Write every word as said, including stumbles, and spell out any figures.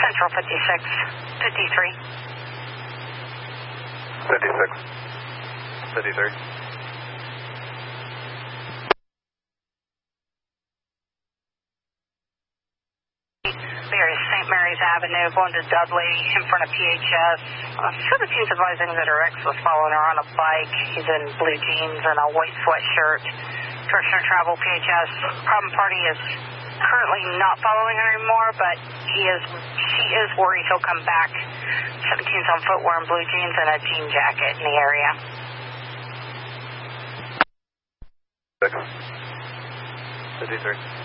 Central fifty-six, fifty-three. fifty-six, fifty-three. There's Saint Mary's Avenue going to Dudley in front of P H S. Uh, seventeen's advising that her ex was following her on a bike. He's in blue jeans and a white sweatshirt. Direction of travel, P H S. Problem party is currently not following her anymore, but he is. She is worried he'll come back. seventeen's on foot wearing blue jeans and a jean jacket in the area. fifty-three.